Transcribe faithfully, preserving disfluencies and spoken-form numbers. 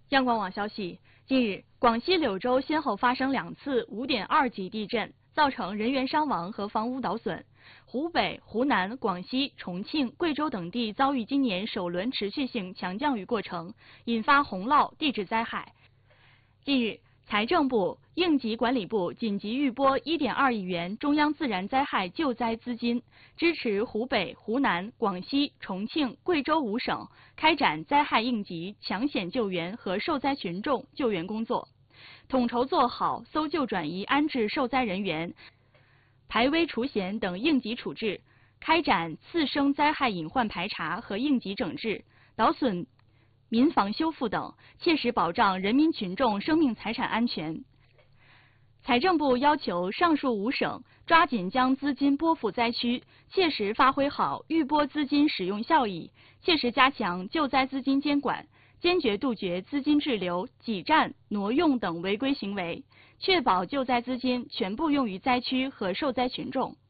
央广网消息，近日，广西柳州先后发生两次五点二级地震，造成人员伤亡和房屋倒损。湖北、湖南、广西、重庆、贵州等地遭遇今年首轮持续性强降雨过程，引发洪涝、地质灾害。近日，财政部、应急管理部紧急预拨一点二亿元中央自然灾害救灾资金，支持湖北、湖南、广西、重庆、贵州五省开展灾害应急、抢险救援和受灾群众救援工作，统筹做好搜救转移安置受灾人员、排危除险等应急处置，开展次生灾害隐患排查和应急整治、倒损民房修复等，切实保障人民群众生命财产安全。财政部要求上述五省抓紧将资金拨付灾区，切实发挥好预拨资金使用效益，切实加强救灾资金监管，坚决杜绝资金滞留、挤占、挪用等违规行为，确保救灾资金全部用于灾区和受灾群众。